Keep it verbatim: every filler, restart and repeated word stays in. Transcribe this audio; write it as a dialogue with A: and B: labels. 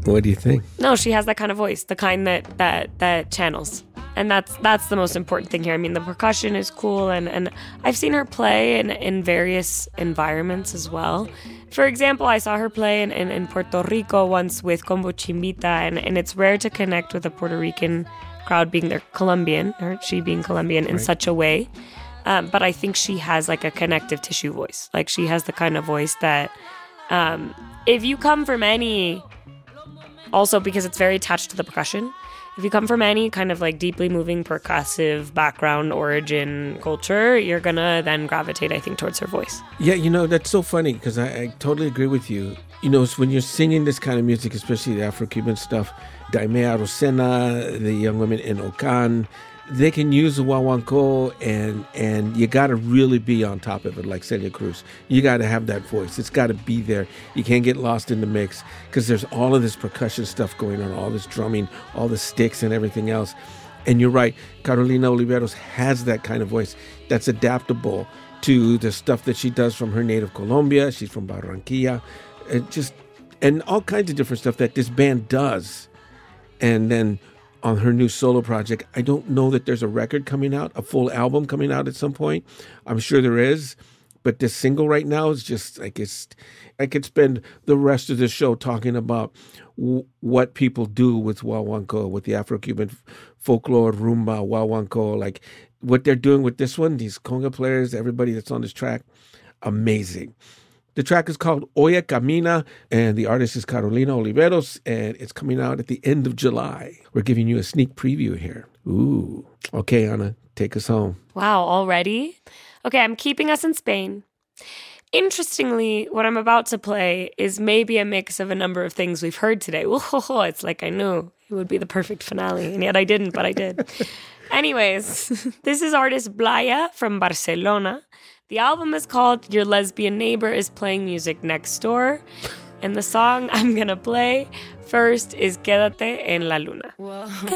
A: What do you think?
B: No, she has that kind of voice, the kind that that that channels. And that's that's the most important thing here. I mean, the percussion is cool, and, and I've seen her play in, in various environments as well. For example, I saw her play in, in, in Puerto Rico once with Combo Chimbita, and, and it's rare to connect with a Puerto Rican crowd being they're Colombian, or she being Colombian in right. such a way. Um, but I think she has like a connective tissue voice. Like she has the kind of voice that um, if you come from any... Also, because it's very attached to the percussion. If you come from any kind of like deeply moving percussive background, origin, culture, you're going to then gravitate, I think, towards her voice.
A: Yeah, you know, that's so funny because I, I totally agree with you. You know, it's when you're singing this kind of music, especially the Afro-Cuban stuff, Daimea Arocena, the young women in Okan, they can use the guaguancó, and and you got to really be on top of it, like Celia Cruz. You got to have that voice. It's got to be there. You can't get lost in the mix because there's all of this percussion stuff going on, all this drumming, all the sticks and everything else. And you're right, Carolina Oliveros has that kind of voice that's adaptable to the stuff that she does from her native Colombia. She's from Barranquilla, and just and all kinds of different stuff that this band does. And then on her new solo project, I don't know that there's a record coming out, a full album coming out at some point. I'm sure there is, but this single right now is just like it's. I could spend the rest of the show talking about w- what people do with guaguancó, with the Afro-Cuban folklore, rumba, guaguancó, like what they're doing with this one. These conga players, everybody that's on this track, amazing. The track is called Oye Camina, and the artist is Carolina Oliveros, and it's coming out at the end of July. We're giving you a sneak preview here. Ooh. Okay, Ana, take us home.
B: Wow, already? Okay, I'm keeping us in Spain. Interestingly, what I'm about to play is maybe a mix of a number of things we've heard today. Whoa, it's like I knew it would be the perfect finale, and yet I didn't, but I did. Anyways, this is artist Blaya from Barcelona. The album is called Your Lesbian Neighbor is Playing Music Next Door. And the song I'm going to play first is Quédate en la Luna.
C: Whoa.